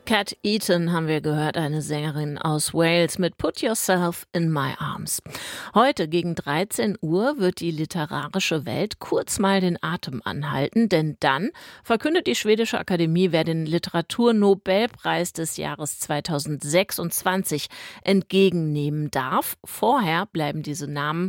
Cat Eaton haben wir gehört, eine Sängerin aus Wales mit Put Yourself in My Arms. Heute gegen 13 Uhr wird die literarische Welt kurz mal den Atem anhalten, denn dann verkündet die Schwedische Akademie, wer den Literaturnobelpreis des Jahres 2026 entgegennehmen darf. Vorher bleibt dieser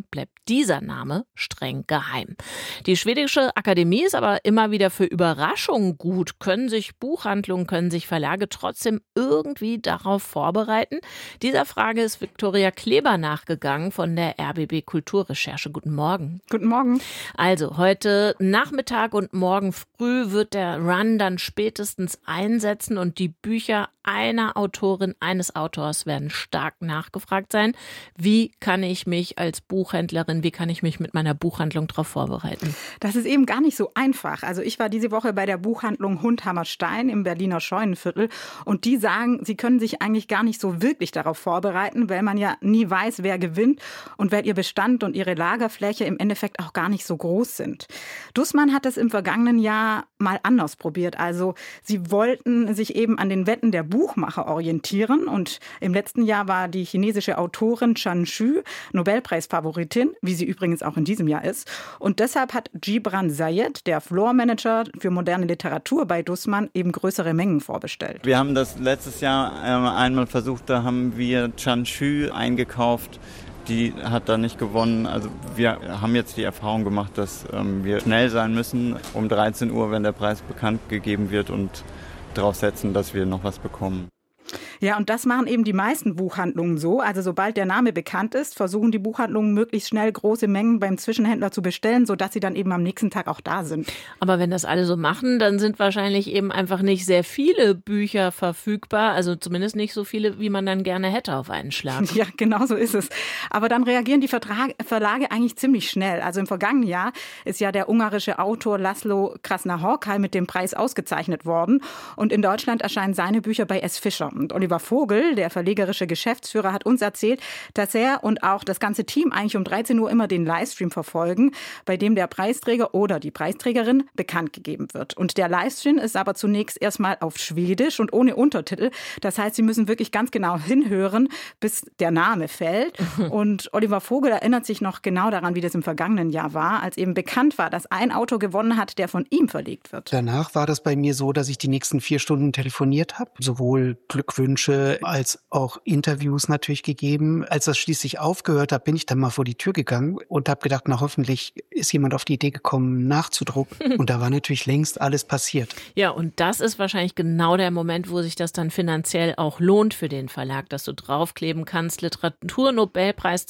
Name streng geheim. Die Schwedische Akademie ist aber immer wieder für Überraschungen gut. Können sich Buchhandlungen, können sich Verlage trotzdem irgendwie darauf vorbereiten? Dieser Frage ist Viktoria Kleber nachgegangen von der RBB Kulturrecherche. Guten Morgen. Guten Morgen. Also heute Nachmittag und morgen früh wird der Run dann spätestens einsetzen und die Bücher einer Autorin, eines Autors werden stark nachgefragt sein. Wie kann ich mich als Buchhändlerin, wie kann ich mich mit meiner Buchhandlung darauf vorbereiten? Das ist eben gar nicht so einfach. Also ich war diese Woche bei der Buchhandlung Hundhammerstein im Berliner Scheunenviertel und die sagen, sie können sich eigentlich gar nicht so wirklich darauf vorbereiten, weil man ja nie weiß, wer gewinnt und weil ihr Bestand und ihre Lagerfläche im Endeffekt auch gar nicht so groß sind. Dussmann hat es im vergangenen Jahr mal anders probiert. Also sie wollten sich eben an den Wetten der Buchmacher orientieren und im letzten Jahr war die chinesische Autorin Chan Xu Nobelpreisfavoritin, wie sie übrigens auch in diesem Jahr ist. Und deshalb hat Gibran Zayed, der Floormanager für moderne Literatur bei Dussmann, eben größere Mengen vorbestellt. Wir haben das letztes Jahr einmal versucht, da haben wir Chan Xu eingekauft. Die hat da nicht gewonnen. Also wir haben jetzt die Erfahrung gemacht, dass wir schnell sein müssen um 13 Uhr, wenn der Preis bekannt gegeben wird und darauf setzen, dass wir noch was bekommen. Ja, und das machen eben die meisten Buchhandlungen so. Also sobald der Name bekannt ist, versuchen die Buchhandlungen möglichst schnell große Mengen beim Zwischenhändler zu bestellen, sodass sie dann eben am nächsten Tag auch da sind. Aber wenn das alle so machen, dann sind wahrscheinlich eben einfach nicht sehr viele Bücher verfügbar. Also zumindest nicht so viele, wie man dann gerne hätte auf einen Schlag. Ja, genau so ist es. Aber dann reagieren die Verlage eigentlich ziemlich schnell. Also im vergangenen Jahr ist ja der ungarische Autor Laszlo Krasznahorkai mit dem Preis ausgezeichnet worden. Und in Deutschland erscheinen seine Bücher bei S. Fischer. Und Oliver Vogel, der verlegerische Geschäftsführer, hat uns erzählt, dass er und auch das ganze Team eigentlich um 13 Uhr immer den Livestream verfolgen, bei dem der Preisträger oder die Preisträgerin bekannt gegeben wird. Und der Livestream ist aber zunächst erstmal auf Schwedisch und ohne Untertitel. Das heißt, Sie müssen wirklich ganz genau hinhören, bis der Name fällt. Und Oliver Vogel erinnert sich noch genau daran, wie das im vergangenen Jahr war, als eben bekannt war, dass ein Autor gewonnen hat, der von ihm verlegt wird. Danach war das bei mir so, dass ich die nächsten 4 Stunden telefoniert habe, sowohl Glückwünsche als auch Interviews natürlich gegeben. Als das schließlich aufgehört hat, bin ich dann mal vor die Tür gegangen und habe gedacht, na hoffentlich ist jemand auf die Idee gekommen, nachzudrucken. Und da war natürlich längst alles passiert. Ja, und das ist wahrscheinlich genau der Moment, wo sich das dann finanziell auch lohnt für den Verlag, dass du draufkleben kannst, Literaturnobelpreis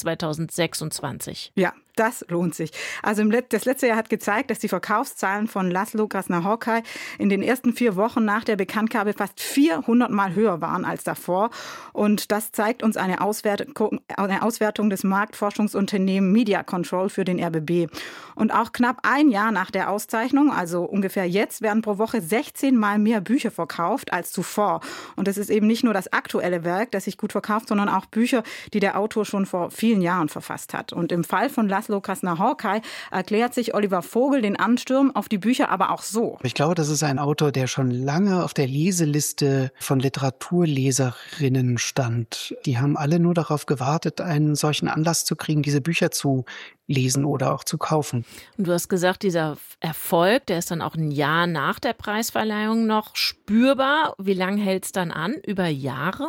2026. Ja. Das lohnt sich. Also das letzte Jahr hat gezeigt, dass die Verkaufszahlen von Laszlo Krasznahorkai in den ersten 4 Wochen nach der Bekanntgabe fast 400 Mal höher waren als davor. Und das zeigt uns eine Auswertung des Marktforschungsunternehmens Media Control für den RBB. Und auch knapp ein Jahr nach der Auszeichnung, also ungefähr jetzt, werden pro Woche 16 Mal mehr Bücher verkauft als zuvor. Und es ist eben nicht nur das aktuelle Werk, das sich gut verkauft, sondern auch Bücher, die der Autor schon vor vielen Jahren verfasst hat. Und im Fall von Laszlo Krasznahorkai erklärt sich Oliver Vogel den Ansturm auf die Bücher aber auch so. Ich glaube, das ist ein Autor, der schon lange auf der Leseliste von Literaturleserinnen stand. Die haben alle nur darauf gewartet, einen solchen Anlass zu kriegen, diese Bücher zu lesen oder auch zu kaufen. Und du hast gesagt, dieser Erfolg, der ist dann auch ein Jahr nach der Preisverleihung noch spürbar. Wie lange hält es dann an? Über Jahre?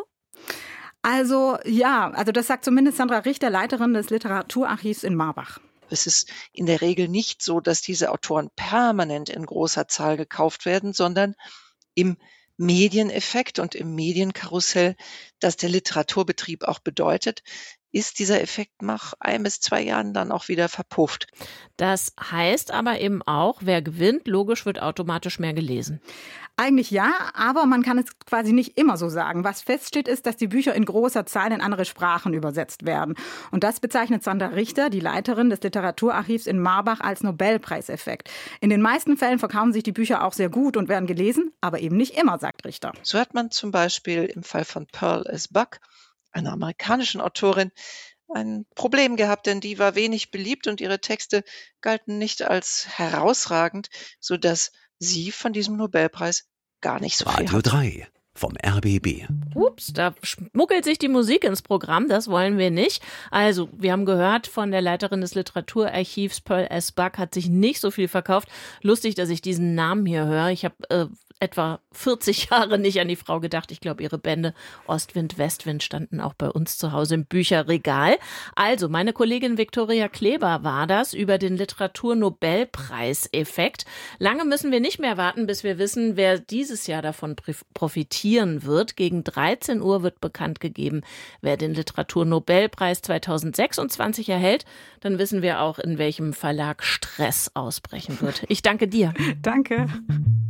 Also das sagt zumindest Sandra Richter, Leiterin des Literaturarchivs in Marbach. Es ist in der Regel nicht so, dass diese Autoren permanent in großer Zahl gekauft werden, sondern im Medieneffekt und im Medienkarussell, das der Literaturbetrieb auch bedeutet, ist dieser Effekt nach 1 bis 2 Jahren dann auch wieder verpufft. Das heißt aber eben auch, wer gewinnt, logisch wird automatisch mehr gelesen. Eigentlich ja, aber man kann es quasi nicht immer so sagen. Was feststeht, ist, dass die Bücher in großer Zahl in andere Sprachen übersetzt werden. Und das bezeichnet Sandra Richter, die Leiterin des Literaturarchivs in Marbach, als Nobelpreiseffekt. In den meisten Fällen verkaufen sich die Bücher auch sehr gut und werden gelesen, aber eben nicht immer, sagt Richter. So hat man zum Beispiel im Fall von Pearl S. Buck, einer amerikanischen Autorin, ein Problem gehabt, denn die war wenig beliebt und ihre Texte galten nicht als herausragend, sodass sie von diesem Nobelpreis gar nicht so viel Radio hat. 3 vom RBB. Ups, da schmuggelt sich die Musik ins Programm, das wollen wir nicht. Also, wir haben gehört von der Leiterin des Literaturarchivs, Pearl S. Buck, hat sich nicht so viel verkauft. Lustig, dass ich diesen Namen hier höre. Ich habe etwa 40 Jahre nicht an die Frau gedacht. Ich glaube, ihre Bände Ostwind, Westwind standen auch bei uns zu Hause im Bücherregal. Also, meine Kollegin Viktoria Kleber war das über den Literaturnobelpreiseffekt. Lange müssen wir nicht mehr warten, bis wir wissen, wer dieses Jahr davon profitieren wird. Gegen 13 Uhr wird bekannt gegeben, wer den Literaturnobelpreis 2026 erhält. Dann wissen wir auch, in welchem Verlag Stress ausbrechen wird. Ich danke dir. Danke.